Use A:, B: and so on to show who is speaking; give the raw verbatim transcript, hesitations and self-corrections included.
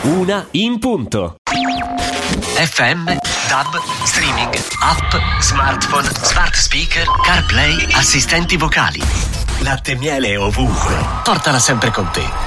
A: Una in punto.
B: F M, D A B, streaming, app, smartphone, smart speaker, CarPlay, assistenti vocali. Latte e miele ovunque. Portala sempre con te.